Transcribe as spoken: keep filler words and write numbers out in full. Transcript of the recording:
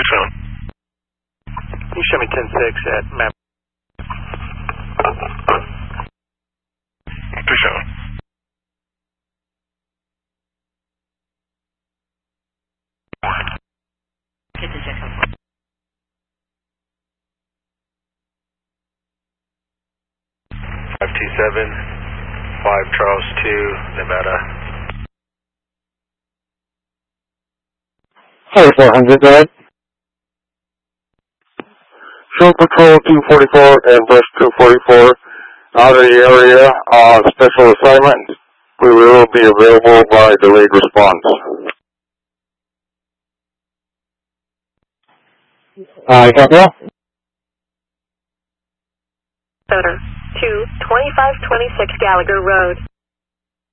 soon. You show me ten six at map. Too soon. Get the check out. five two seven, five Charles two, Nevada. forty-four hundred, go ahead. Show Patrol two forty-four and Bush two forty-four out of the area on special assignment. We will be available by delayed response. Uh, Gabriel? Better. two twenty-five twenty-six Gallagher Road.